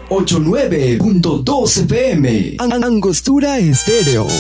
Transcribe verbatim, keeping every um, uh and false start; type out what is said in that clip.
ochenta y nueve punto dos F M. Angostura Estéreo.